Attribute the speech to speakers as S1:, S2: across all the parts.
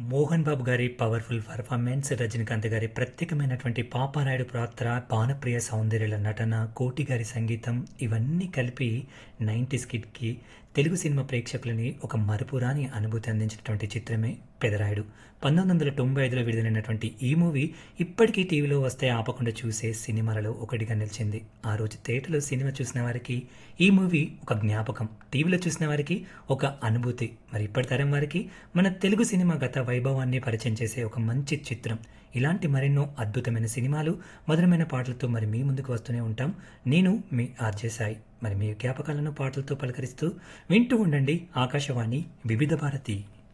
S1: మోహన్ బాబు గారి powerful performance, Rajinikanth గారి ప్రత్యేకమైనటువంటి పాపారాయుడు పాత్ర, భానుప్రియ సౌందర్యాల నటన, కోటి గారి సంగీతం ఇవన్నీ కలిపి 90s కిడ్కి తెలుగు సినిమా ప్రేక్షకులని ఒక మరపురాని అనుభూతి అందించినటువంటి చిత్రమే పెదరాయుడు. 1995లో విడుదలైనటువంటి ఈ మూవీ ఇప్పటికీ టీవీలో వస్తే ఆపకుండా చూసే సినిమాలలో ఒకటిగా నిలిచింది. ఆ రోజు థియేటర్లో సినిమా చూసిన వారికి ఈ మూవీ ఒక జ్ఞాపకం, టీవీలో చూసిన వారికి ఒక అనుభూతి. మరి ఇప్పటి తరం వారికి మన తెలుగు సినిమా గత వైభవాన్ని పరిచయం చేసే ఒక మంచి చిత్రం. ఇలాంటి మరెన్నో అద్భుతమైన సినిమాలు, మధురమైన పాటలతో మరి మీ ముందుకు వస్తూనే ఉంటాం. నేను మీ ఆర్జే సాయి. మరి మీ జ్ఞాపకాలను పాటలతో పలకరిస్తూ వింటూ ఉండండి ఆకాశవాణి వివిధ భారతి.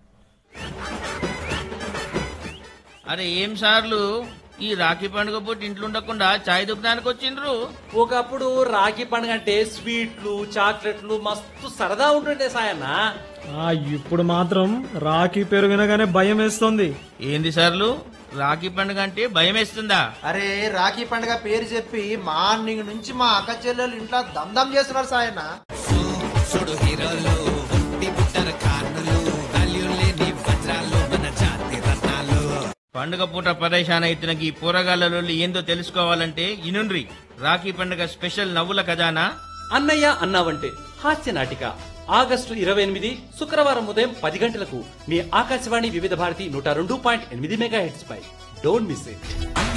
S2: అరే ఏం సార్లు ఈ రాఖీ పండుగ పూట ఇంట్లో ఉండకుండా చాయ్ దుకాణానికి వచ్చిండ్రు.
S3: ఒకప్పుడు రాఖీ పండుగ అంటే స్వీట్లు చాక్లెట్లు మస్తు సరదా ఉంటుండే సాయన్న.
S4: ఇప్పుడు మాత్రం రాఖీ పేరు వినగానే భయం వేస్తుంది.
S2: ఏంది సార్లు రాఖీ పండుగ అంటే భయం వేస్తుందా?
S5: అరే రాఖీ పండుగ పేరు చెప్పి మార్నింగ్ నుంచి మా అక్క చెల్లెలు ఇంట్లో దమ్దం చేస్తున్నారు సాయన్న.
S2: పండుగ పూట పరేషాన్ అయితున్న ఈ పోరగాళ్ళలో ఏందో తెలుసుకోవాలంటే ఇనుండ్రి రాఖీ పండుగ స్పెషల్ నవ్వుల ఖజానా
S3: అన్నయ్య అన్నావంటే హాస్య నాటిక ఆగస్టు 28 శుక్రవారం ఉదయం 10 గంటలకు మీ ఆకాశవాణి వివిధ Bharati 102.8 megahertz pi. Don't miss it.